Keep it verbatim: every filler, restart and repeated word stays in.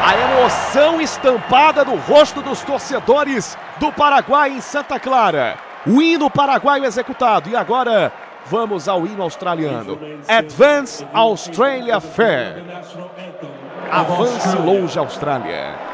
A emoção estampada no rosto dos torcedores do Paraguai em Santa Clara. O hino paraguaio executado. E agora vamos ao hino australiano. Advance Australia Fair. Avance longe, Austrália.